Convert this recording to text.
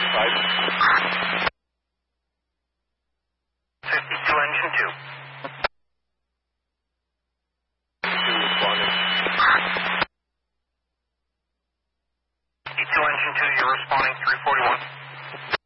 Right. 52 engine 2. 2 responding. 52 engine 2, you're responding 341.